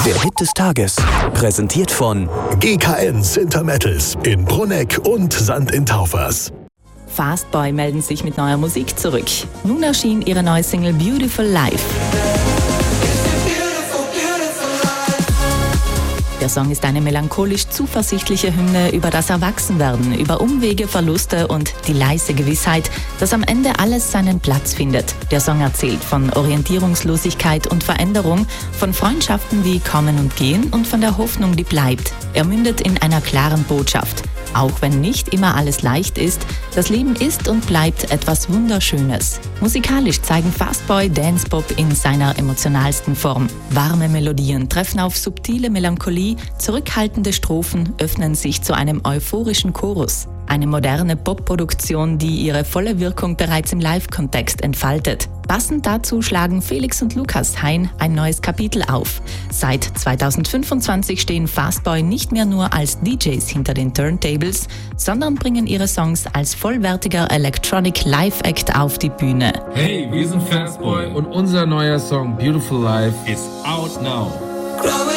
Der Hit des Tages, präsentiert von GKN Sintermettals in Brunegg und St. in Taufers. Fastboy melden sich mit neuer Musik zurück. Nun erschien ihre neue Single Beautiful Life. Der Song ist eine melancholisch zuversichtliche Hymne über das Erwachsenwerden, über Umwege, Verluste und die leise Gewissheit, dass am Ende alles seinen Platz findet. Der Song erzählt von Orientierungslosigkeit und Veränderung, von Freundschaften, die kommen und gehen und von der Hoffnung, die bleibt. Er mündet in einer klaren Botschaft. Auch wenn nicht immer alles leicht ist, das Leben ist und bleibt etwas Wunderschönes. Musikalisch zeigen Fastboy Dance-Pop in seiner emotionalsten Form. Warme Melodien treffen auf subtile Melancholie, zurückhaltende Strophen öffnen sich zu einem euphorischen Chorus. Eine moderne Pop-Produktion, die ihre volle Wirkung bereits im Live-Kontext entfaltet. Passend dazu schlagen Felix und Lukas Hein ein neues Kapitel auf. Seit 2025 stehen Fastboy nicht mehr nur als DJs hinter den Turntables, sondern bringen ihre Songs als vollwertiger Electronic Live-Act auf die Bühne. Hey, wir sind Fastboy und unser neuer Song Beautiful Life ist out now.